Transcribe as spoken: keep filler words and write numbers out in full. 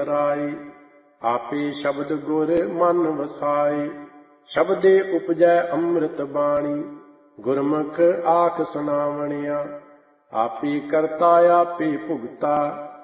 ਵਿਸਰਾਈ। ਆਪੇ ਸ਼ਬਦ ਗੁਰ ਮਨ ਵਸਾਈ, ਸ਼ਬਦੇ ਉਪਜੈ ਅੰਮ੍ਰਿਤ ਬਾਣੀ। ਗੁਰਮੁਖ ਆਖ ਸੁਣਾਵਣਿਆ, ਆਪੇ ਕਰਤਾ ਆਪੇ ਭੁਗਤਾ।